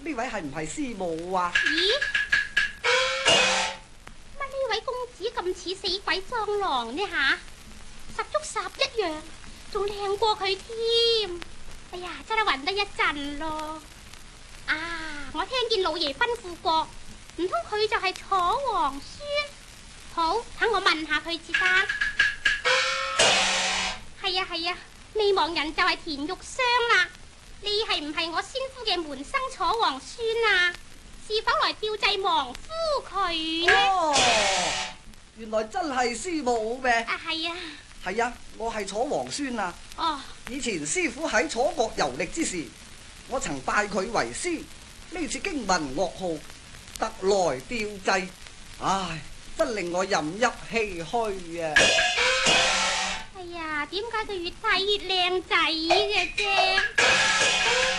呢位係唔係師母啊？ 咦？乜呢位公子咁似死鬼裝狼呢吓？十足十一樣，仲靚過佢添。哎呀，真係暈得一陣咯。啊，我聽見老爺吩咐過，唔通佢就係楚皇孫？好，等我問下佢至得。係啊係啊，未亡人就係田玉霜啦。你係唔係我先夫嘅門生楚皇孫啊？是否來吊祭亡夫佢呢？ 哦，原來真係師母咩？ 啊係啊。 係啊，我係楚皇孫啊。 哦。 以前師傅喺楚國遊歷之時，我曾拜佢為師。呢次經聞噩耗，特來吊祭。唉，真令我任泣唏噓啊！ 哎呀，點解佢越睇越靚仔嘅啫？